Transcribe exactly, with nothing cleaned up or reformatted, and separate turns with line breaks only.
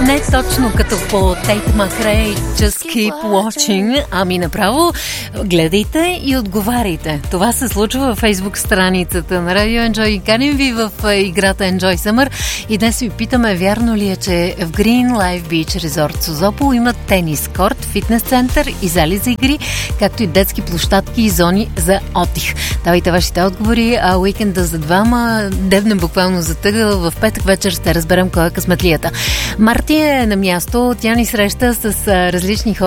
Не точно като по Тейт Макрей, just keep watching, ами направо гледайте и отговаряйте. Това се случва във фейсбук страницата на Radio Enjoy. Каним ви в играта Enjoy Summer и днес ви питаме, вярно ли е, че в Green Life Beach Resort Созопол имат тенис корт, фитнес център и зали за игри, както и детски площадки и зони за отдих. Давайте вашите отговори, а уикенда за двама дебнем буквално за тъгъл. В петък вечер ще разберем кой е късметлията. Марти е на място, тя ни среща с различни хора.